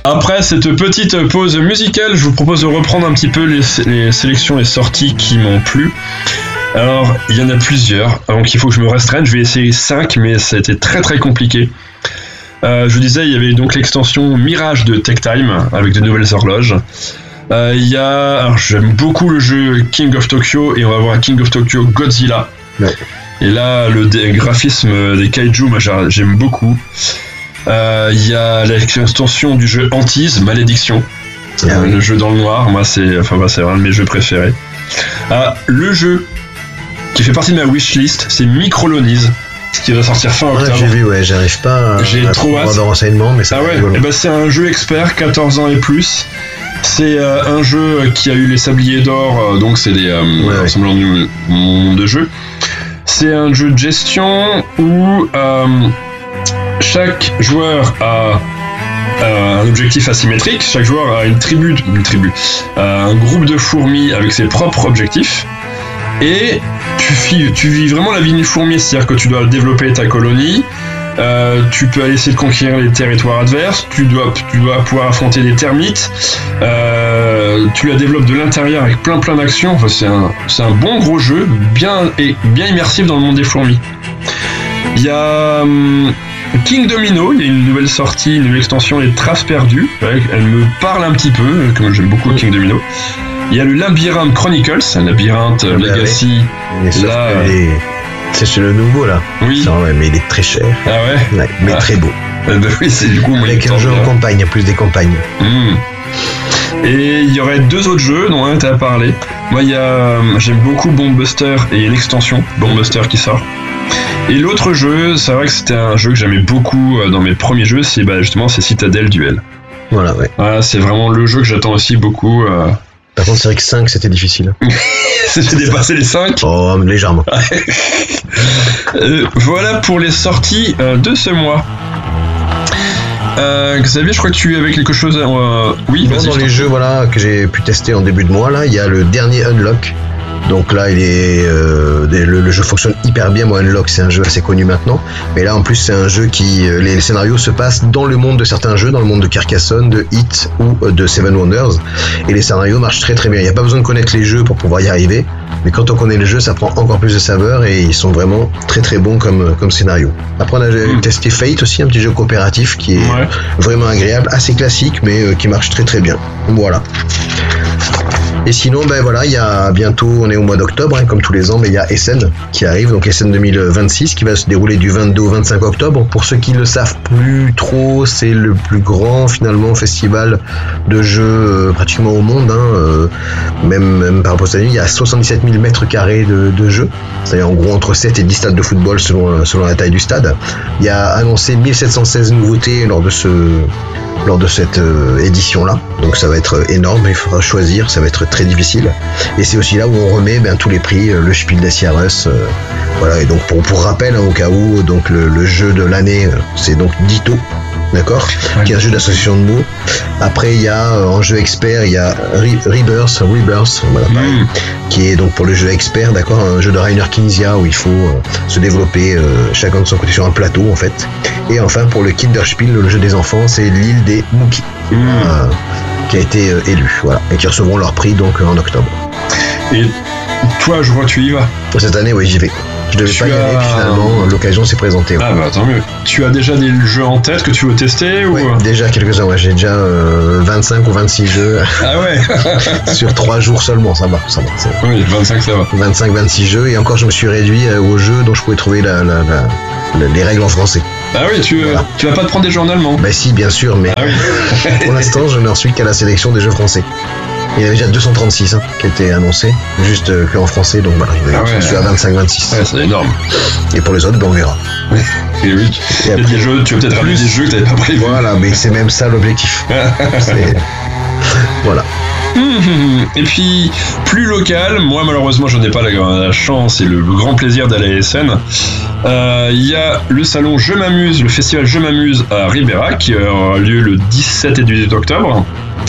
Après cette petite pause musicale, je vous propose de reprendre un petit peu les sélections et sorties qui m'ont plu. Alors, il y en a plusieurs, donc il faut que je me restreigne. Je vais essayer 5, mais ça a été très très compliqué. Je vous disais, il y avait donc l'extension Mirage de Tech Time avec de nouvelles horloges. Alors, j'aime beaucoup le jeu King of Tokyo et on va voir King of Tokyo Godzilla. Ouais. Et là, le graphisme des kaiju, moi j'aime beaucoup. Il y a l'extension du jeu Antise, Malédiction. Le jeu dans le noir, moi c'est un de mes jeux préférés. Le jeu qui fait partie de ma wishlist, c'est Microlonies, qui va sortir fin octobre. J'ai vu, j'arrive pas à trouver de renseignements, mais ça c'est un jeu expert, 14 ans et plus. C'est un jeu qui a eu les sabliers d'or, donc c'est des semblants du monde de jeu. C'est un jeu de gestion où chaque joueur a un objectif asymétrique. Chaque joueur a une tribu, un groupe de fourmis avec ses propres objectifs. Et tu vis vraiment la vie d'une fourmi, c'est-à-dire que tu dois développer ta colonie. Tu peux aller essayer de conquérir les territoires adverses, tu dois pouvoir affronter des termites, tu la développes de l'intérieur avec plein d'actions. Enfin, c'est un bon gros jeu, bien immersif dans le monde des fourmis. Il y a King Domino, il y a une nouvelle sortie, une nouvelle extension, Les Traces Perdues. Elle me parle un petit peu, comme j'aime beaucoup King Domino. Il y a le Labyrinthe Chronicles, un labyrinthe Legacy. Là, c'est le nouveau là. Oui. Mais il est très cher. Ah ouais. Mais très beau. Oui, c'est du coup avec un jeu en campagne, il y a plus des campagnes. Et il y aurait 2 autres jeux dont un t'as parlé. Moi, j'aime beaucoup Bombbuster et il y a une extension Bombbuster qui sort. Et l'autre jeu, c'est vrai que c'était un jeu que j'aimais beaucoup dans mes premiers jeux, c'est Citadel Duel. Voilà, ouais. Voilà, c'est vraiment le jeu que j'attends aussi beaucoup. Par contre, c'est vrai que 5 c'était difficile. J'ai dépassé les 5. Oh, légèrement. Voilà pour les sorties de ce mois. Xavier, je crois que tu avais quelque chose Oui, vas-y. Dans les jeux que j'ai pu tester en début de mois, là, il y a le dernier Unlock. Donc là, le jeu fonctionne hyper bien. Moi, Unlock, c'est un jeu assez connu maintenant. Mais là, en plus, c'est un jeu les scénarios se passent dans le monde de certains jeux, dans le monde de Carcassonne, de Hit ou de Seven Wonders. Et les scénarios marchent très très bien. Il n'y a pas besoin de connaître les jeux pour pouvoir y arriver. Mais quand on connaît le jeu, ça prend encore plus de saveur et ils sont vraiment très très bons comme scénario. Après, on a testé Fate aussi, un petit jeu coopératif qui est vraiment agréable, assez classique, mais qui marche très très bien. Voilà. Et sinon, il y a bientôt, on est au mois d'octobre, comme tous les ans, mais il y a Essen qui arrive, donc Essen 2026, qui va se dérouler du 22 au 25 octobre. Pour ceux qui ne le savent plus trop, c'est le plus grand, finalement, festival de jeux pratiquement au monde, même par rapport à il y a 77 000 mètres carrés de jeux, c'est-à-dire en gros entre 7 et 10 stades de football selon la taille du stade. Il y a annoncé 1716 nouveautés lors de cette édition-là. Donc ça va être énorme, il faudra choisir, ça va être très difficile. Et c'est aussi là où on remet tous les prix, le Spiel des Jahres. Et donc pour rappel, au cas où, donc le jeu de l'année, c'est donc Ditto. D'accord, qui est un jeu d'association de mots. Après, il y a en jeu expert, il y a Rebirth, qui est donc pour le jeu expert, d'accord, un jeu de Rainer Knizia où il faut se développer chacun de son côté sur un plateau en fait. Et enfin pour le Kinderspiel, le jeu des enfants, c'est l'île des Mookie qui a été élu, et qui recevront leur prix donc en octobre. Et toi, je vois que tu y vas. Cette année, oui, j'y vais. Je devais pas y aller, puis finalement, l'occasion s'est présentée. Ah bah tant mieux. Tu as déjà des jeux en tête que tu veux tester ou... déjà quelques-uns, j'ai déjà 25 ou 26 jeux. Ah ouais. Sur 3 jours seulement, ça va. Oui, 25 ça va. 25-26 jeux, et encore je me suis réduit aux jeux dont je pouvais trouver les règles en français. Ah oui, tu vas pas te prendre des jeux en allemand? Bah si, bien sûr, mais pour l'instant, je n'en suis qu'à la sélection des jeux français. Il y avait déjà 236 qui étaient annoncés, juste qu'en français, donc je suis à 25-26. Ouais, c'est énorme. Et pour les autres, on verra. Et oui, il y a des jeux, tu vas peut-être ramener des jeux que tu n'avais pas prévu. Voilà, mais c'est même ça l'objectif. Voilà. Et puis, plus local, moi malheureusement je n'ai pas la chance et le grand plaisir d'aller à Essen. Il y a le salon Je m'amuse, le festival Je m'amuse à Ribérac qui aura lieu le 17 et 18 octobre.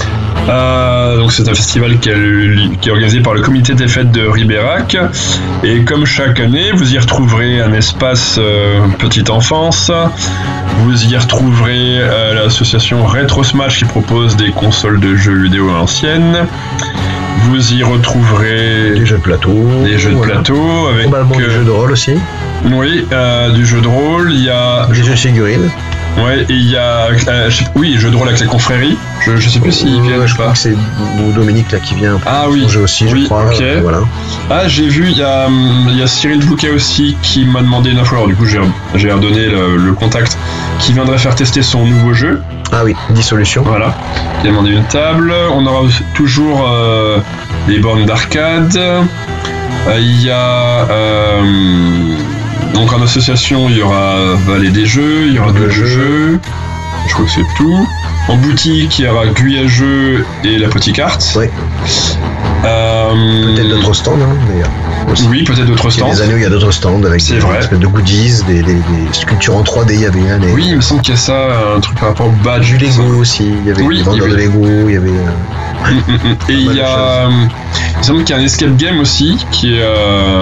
Donc c'est un festival qui est organisé par le comité des fêtes de Ribérac, et comme chaque année vous y retrouverez un espace petite enfance, vous y retrouverez l'association Retro Smash qui propose des consoles de jeux vidéo anciennes. Vous y retrouverez des jeux de plateau. Des jeux de plateau avec. Probablement du jeu de rôle aussi. Oui, du jeu de rôle. Il y a. Des jeux de figurines. Ouais, et il y a. Oui, jeu de rôle avec la confrérie. Je sais plus s'ils viennent. Je crois que c'est Dominique là qui vient. Ah oui. Jeu aussi, oui, je crois. Ok. Voilà. Ah, j'ai vu, il y a Cyril Bouquet aussi qui m'a demandé une fois. Alors, du coup, j'ai redonné le contact qui viendrait faire tester son nouveau jeu. Ah oui, Dissolution. Voilà. Il a demandé une table. On aura toujours des bornes d'arcade. Il y a. Donc en association, il y aura Vallée des Jeux, il y aura d'autres jeux. Je crois que c'est tout. En boutique, il y aura Gui à jeux et la petite carte. Oui. Peut-être d'autres stands, hein, d'ailleurs. Oui, peut-être d'autres stands. Il y a des années où il y a d'autres stands avec des espèces de goodies, des sculptures en 3D. Il y avait Oui, il me semble qu'il y a ça, un truc par rapport au badge. Du Lego aussi. Il y avait des vendeurs de Lego. Il y avait. Et il y a. Il me semble qu'il y a un escape game aussi qui est.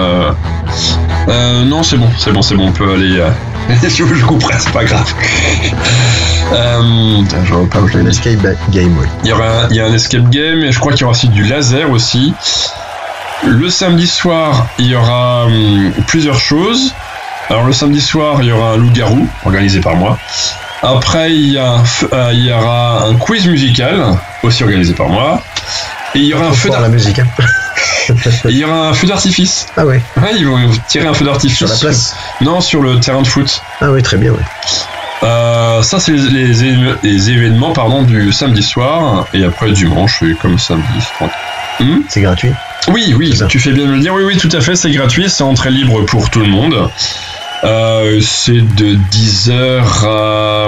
Non, c'est bon, on peut aller. Je vous comprends, c'est pas grave. Je vois pas où je l'ai mis. Un escape game, oui. Il y a un escape game et je crois qu'il y aura aussi du laser aussi. Le samedi soir, il y aura plusieurs choses. Alors le samedi soir, il y aura un loup-garou organisé par moi. Après, il y aura un quiz musical aussi organisé par moi. Et il y aura un feu la musique. Hein. Il y aura un feu d'artifice. Ah ouais. Ouais, ils vont tirer un feu d'artifice. Sur la place. Non, sur le terrain de foot. Ah oui, très bien, ouais. Ça, c'est les événements du samedi soir. Et après, dimanche, c'est comme samedi. C'est gratuit. Oui, tu fais bien de me le dire. Oui, tout à fait, c'est gratuit. C'est entrée libre pour tout le monde. C'est de 10h à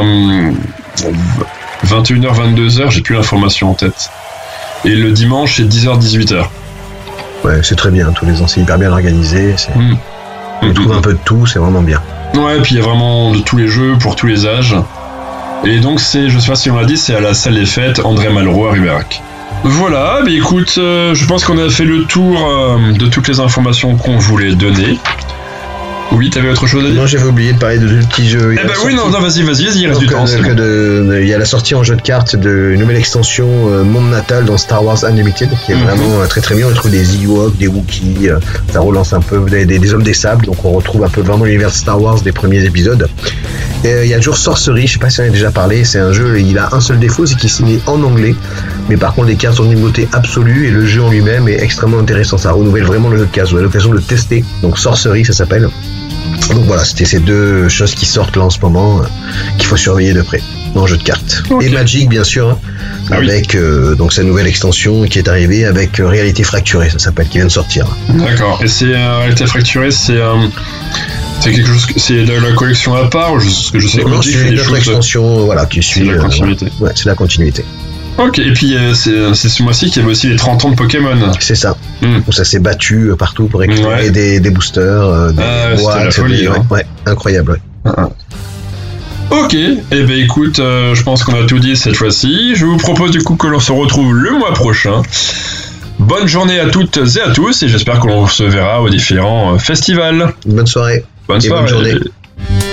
21h, 22h. J'ai plus l'information en tête. Et le dimanche, c'est 10h, 18h. Ouais, c'est très bien. Tous les ans, c'est hyper bien organisé. On trouve un peu de tout, c'est vraiment bien. Ouais, et puis il y a vraiment de tous les jeux pour tous les âges. Et donc, je sais pas si on l'a dit, c'est à la salle des fêtes André Malraux à Ribérac. Voilà, mais écoute, je pense qu'on a fait le tour de toutes les informations qu'on voulait donner. Oui, t'avais autre chose à dire ? Non, j'avais oublié de parler de deux petits jeux. Eh ben oui, non, vas-y, il reste du temps. Il y a la sortie en jeu de cartes d'une nouvelle extension Monde Natal dans Star Wars Unlimited, qui est vraiment très très bien. On trouve des Ewoks, des Wookiees, ça relance un peu des hommes des sables, donc on retrouve un peu vraiment l'univers Star Wars des premiers épisodes. Et il y a toujours Sorcery, je sais pas si on en a déjà parlé, c'est un jeu, il a un seul défaut, c'est qu'il est signé en anglais, mais par contre les cartes sont d'une beauté absolue et le jeu en lui-même est extrêmement intéressant, ça renouvelle vraiment le jeu de cartes, vous avez l'occasion de le tester, donc Sorcery ça s'appelle. Donc voilà, c'était ces deux choses qui sortent là en ce moment, qu'il faut surveiller de près en jeu de cartes. Okay. Et Magic bien sûr, hein, avec donc sa nouvelle extension qui est arrivée avec Réalité Fracturée, ça s'appelle, qui vient de sortir. D'accord, et c'est Réalité Fracturée, c'est quelque chose, c'est de la collection à part, je sais que Magic fait des choses. C'est une autre extension, voilà, qui suit. C'est la continuité. Ouais, c'est la continuité. Ok, et puis c'est ce mois-ci qu'il y avait aussi les 30 ans de Pokémon. C'est ça. Où ça s'est battu partout pour récupérer des boosters, des boîtes, c'était la folie, ouais, incroyable. Ouais. Ok, et ben écoute, je pense qu'on a tout dit cette fois-ci. Je vous propose du coup que l'on se retrouve le mois prochain. Bonne journée à toutes et à tous, et j'espère que l'on se verra aux différents festivals. Bonne soirée. Bonne soirée. Bonne journée.